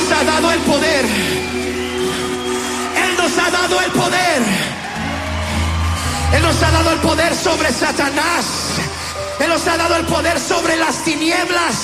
nos ha dado el poder. Él nos ha dado el poder. Él nos ha dado el poder sobre Satanás. Él nos ha dado el poder sobre las tinieblas.